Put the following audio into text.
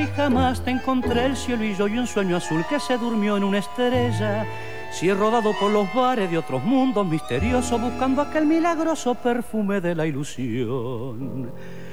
jamás te encontré el cielo y yo y un sueño azul que se durmió en una estrella. Si he rodado por los bares de otros mundos misteriosos buscando aquel milagroso perfume de la ilusión.